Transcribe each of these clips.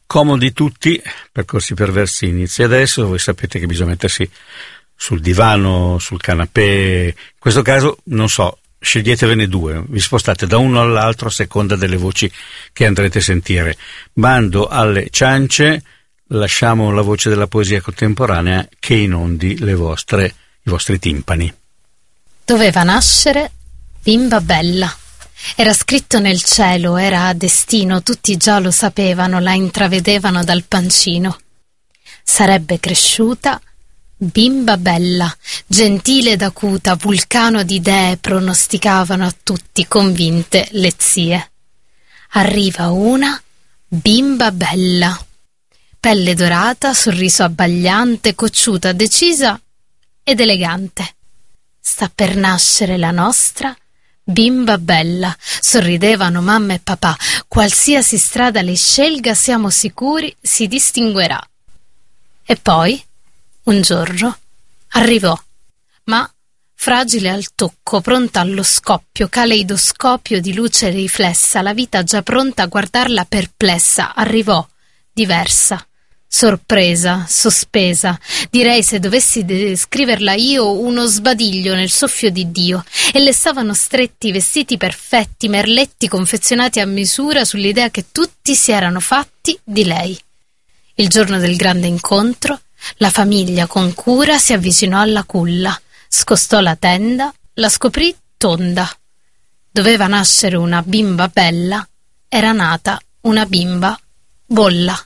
Comodi tutti, Percorsi Perversi inizia adesso. Voi sapete che bisogna mettersi sul divano, sul canapè. In questo caso, non so, sceglietevene due, vi spostate da uno all'altro a seconda delle voci che andrete a sentire. Bando alle ciance, lasciamo la voce della poesia contemporanea che inondi i vostri timpani. Doveva nascere bimba bella. Era scritto nel cielo, era a destino, tutti già lo sapevano, la intravedevano dal pancino. Sarebbe cresciuta bimba bella, gentile ed acuta, vulcano di idee pronosticavano a tutti, convinte le zie. Arriva una bimba bella, pelle dorata, sorriso abbagliante, cocciuta, decisa ed elegante. Sta per nascere la nostra bimba bella, sorridevano mamma e papà, qualsiasi strada lei scelga siamo sicuri si distinguerà. E poi, un giorno, arrivò, ma fragile al tocco, pronta allo scoppio, caleidoscopio di luce riflessa, la vita già pronta a guardarla perplessa, arrivò, diversa, sorpresa, sospesa, direi se dovessi descriverla io uno sbadiglio nel soffio di Dio, e le stavano stretti vestiti perfetti, merletti confezionati a misura sull'idea che tutti si erano fatti di lei. Il giorno del grande incontro, la famiglia con cura si avvicinò alla culla, scostò la tenda, la scoprì tonda. Doveva nascere una bimba bella, era nata una bimba bolla.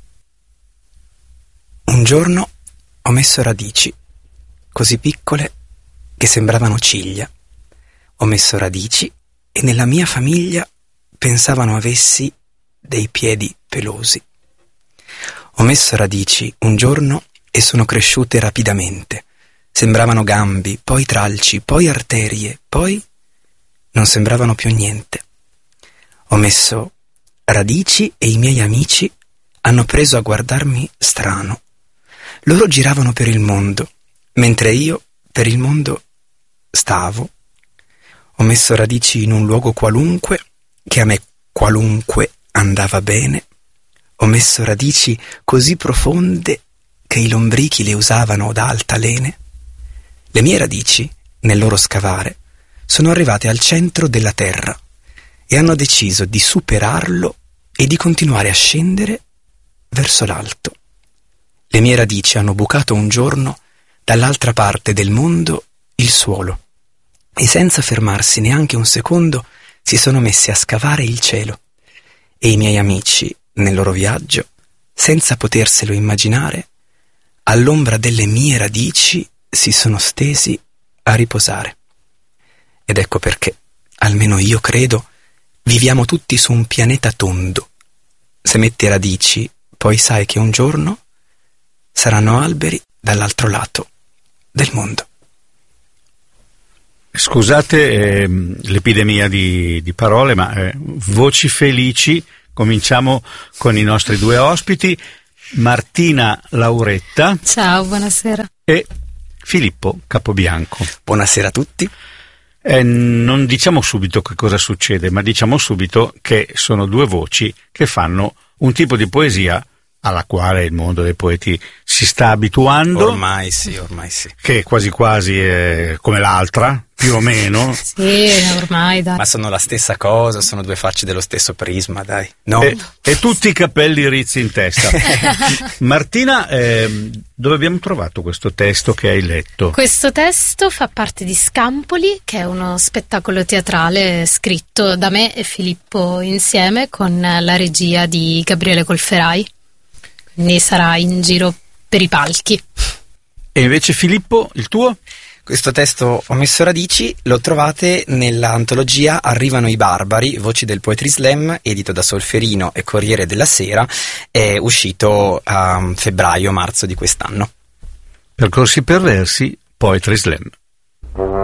Un giorno ho messo radici, così piccole che sembravano ciglia. Ho messo radici e nella mia famiglia pensavano avessi dei piedi pelosi. Ho messo radici un giorno e sono cresciute rapidamente. Sembravano gambi, poi tralci, poi arterie, poi non sembravano più niente. Ho messo radici e i miei amici hanno preso a guardarmi strano. Loro giravano per il mondo, mentre io per il mondo stavo. Ho messo radici in un luogo qualunque, che a me qualunque andava bene. Ho messo radici così profonde che i lombrichi le usavano da altalene. Le mie radici, nel loro scavare, sono arrivate al centro della terra e hanno deciso di superarlo e di continuare a scendere verso l'alto. Le mie radici hanno bucato un giorno dall'altra parte del mondo il suolo e senza fermarsi neanche un secondo si sono messi a scavare il cielo. E i miei amici, nel loro viaggio, senza poterselo immaginare, all'ombra delle mie radici si sono stesi a riposare. Ed ecco perché, almeno io credo, viviamo tutti su un pianeta tondo. Se metti radici, poi sai che un giorno saranno alberi dall'altro lato del mondo. Scusate l'epidemia di parole, ma voci felici. Cominciamo con i nostri due ospiti, Martina Lauretta. Ciao, buonasera. E Filippo Capobianco. Buonasera a tutti. Non diciamo subito che cosa succede, ma diciamo subito che sono due voci che fanno un tipo di poesia alla quale il mondo dei poeti si sta abituando. Ormai sì. Che quasi quasi è come l'altra, più o meno. Sì, ormai, dai. Ma sono la stessa cosa, sono due facce dello stesso prisma, dai. No? E tutti i capelli rizzi in testa. Martina, dove abbiamo trovato questo testo che hai letto? Questo testo fa parte di Scampoli, che è uno spettacolo teatrale scritto da me e Filippo insieme con la regia di Gabriele Colferai. Ne sarà in giro per i palchi. E invece Filippo, il tuo? Questo testo Ho messo radici lo trovate nell'antologia Arrivano i barbari, voci del Poetry Slam, edito da Solferino e Corriere della Sera, è uscito a febbraio-marzo di quest'anno. Percorsi Perversi, Poetry Slam.